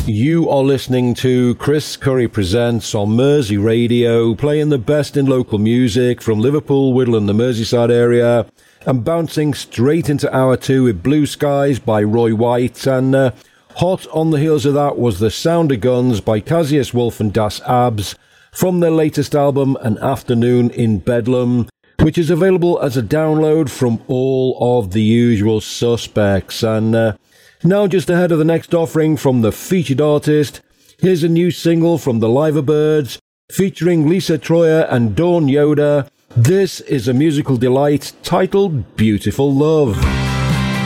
You are listening to Chris Curry Presents on Mersey Radio, playing the best in local music from Liverpool, Whittle and the Merseyside area, and bouncing straight into hour 2 with Blue Skies by Roy White, and hot on the heels of that was The Sound of Guns by Cassius Wolf and Das Abs from their latest album An Afternoon in Bedlam, which is available as a download from all of the usual suspects. And now, just ahead of the next offering from the featured artist, here's a new single from the Liverbirds featuring Lisa Troyer and Dawn Yoder. This is a musical delight titled Beautiful Love.